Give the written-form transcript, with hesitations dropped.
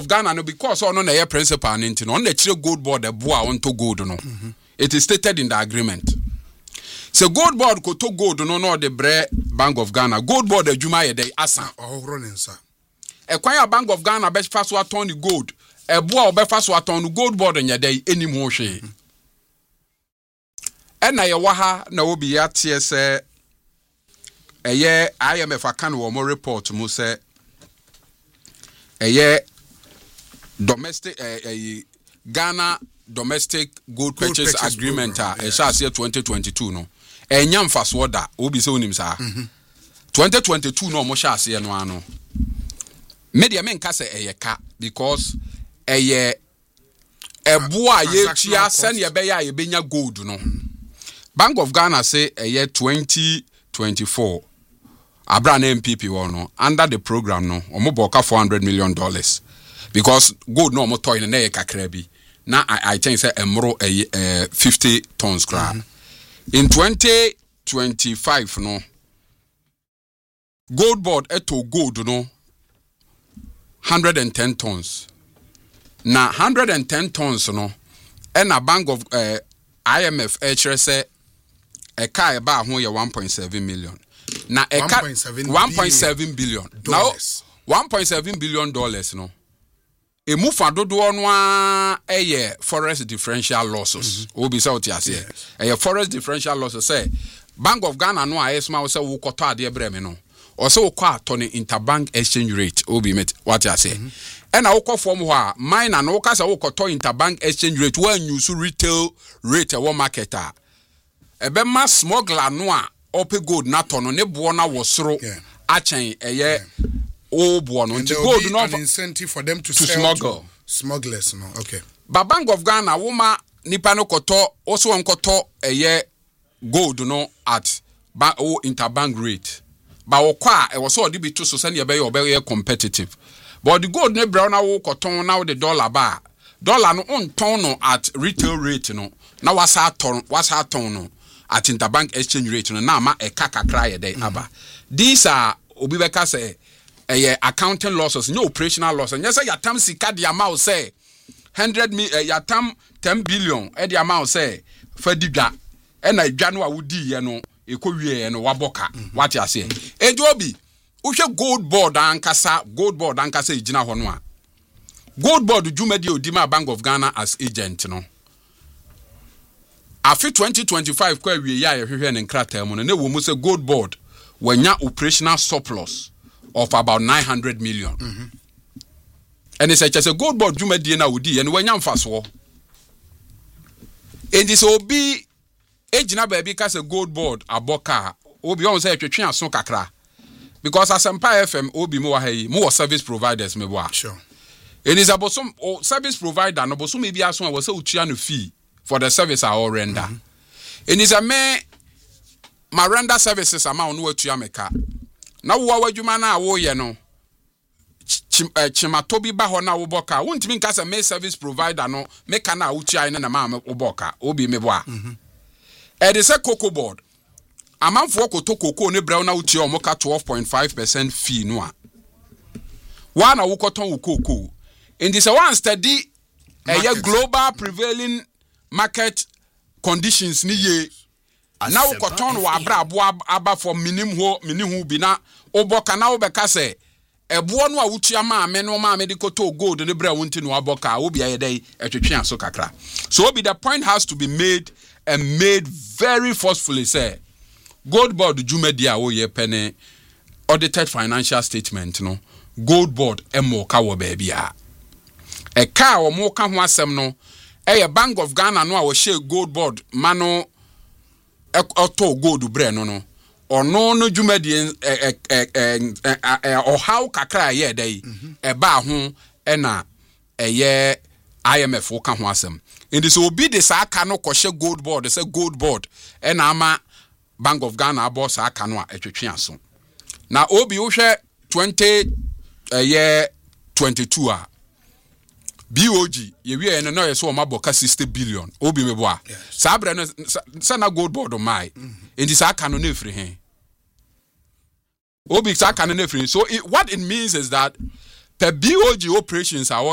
of Ghana no because on na principal nti no on na chire gold board e boa on to gold no. It is stated in the agreement. So gold board ko to gold no the bre Bank of Ghana. Gold board adwuma ye dey asa. Running sir. E kwan ya Bank of Ghana be fa so aton the gold. E boa obe fa so aton the gold board nya dey enim ho hwe. E na ye wa ha na obi ya tie se eye IMF aka no mo report mu se eye domestic Ghana domestic gold purchase agreement e sha 2022 no enya mfaso da obi se onim sa 2022 no mo sha ase no ano media men ka se eye ka because eye eboa ye tua sene ye be ya ye benya gold no. Bank of Ghana say eye 2024 Abra na MPP no under the program no omo boka $400 million because gold no omo toy na ye kakra bi na I think say emro 50 tons kra. In 2025 no gold board eto gold no 110 tons na 110 tons no and a Bank of IMF echere say e ka e ba ho ye 1.7 million. Na 1.7 billion. Now 1.7 billion dollars no. E mu fa dodo no a forest differential losses. Obi say oti ase. E forest differential losses say Bank of Ghana no a esma say wo koto ade bre me no. O say wo kwa atone interbank exchange rate obi met what I say. E na wo kɔ form ho a mine na wo ka say wo koto interbank exchange rate wo use retail rate e wo market a. Ebe ma smuggler no a ope gold na tono ne bo na wo soro achen eye o bo no nti gold no an incentive for them to smuggle smugglers no okay. Ba Bank of Ghana wo ma nipa no koto o so nkoto eye gold no at interbank rate ba wo kwa e wo so odi bi to so sane be ye competitive but the gold ne brown na wo koton na the dollar no on ton no at retail rate no na wasa ton no at interbank exchange rate no na ma e kakakra ye dey aba. These are obi beka say accounting losses, no operational losses. Yes, say yatam sika the amount say 100 million yatam 10 billion e the amount say fadiga e na dwa no awudi ye no ekowie ye no waboka what you say ejobi uhwe gold board ankasa ejina ho no a gold board dwumadi odima Bank of Ghana as agent no. After 2025 kwa we ya hwehwe ne nkrata mu no na wo mu say gold board wanya operational surplus of about 900 million. And it's such as a gold board dwumadi na wodi and wanya mfaso. And this obi ejina ba bi ka say gold board aboka obi on say twetwe aso kakra because Asempa FM obi mo wa hayi mo service providers me bo a. Sure. And is about some service provider no bo so maybe aso we say utua no fee for the service I all render. And is a me my render services amount no atua meka. Na wo wadwuma na wo ye no chimatobi ba ho na wo boka wontimi nka se me service provider no meka na utua na ma wo boka obi me bo a. E dey say cocoa board amanfo koto cocoa ne brown na utua o moka 12.5% fee no a. Wa na wo koton wo cocoa in this one steady global prevailing market conditions ni ye now cotton wa brabo aba for minihu bi na oboka na obeka se ebo no a wutua ma me no ma me de koto gold ne bra wonti no aboka obi aye dey etwetwe aso kakra. So the point has to be made and made very forcefully say gold board dwumadi a wo ye pene audited financial statement no gold board emo ka wo ba bia e ka wo mo ka ho asem no a Bank of Ghana no a wo share gold board mano auto gold bre no ono no dwumadi o how kakra ye dey e ba ho e na eye IMF wo ka ho asem indi so obi de sa aka no ko share gold board say gold board e na ama Bank of Ghana abo sa aka no a etwetwe aso na obi wo hwe 2022 a BOG ye we no no so maboka 60 billion obi mebo a sabre no sana gold board mai enti sa aka no na efiri hen obi sa aka no na efiri so what it means is that per BOG operations are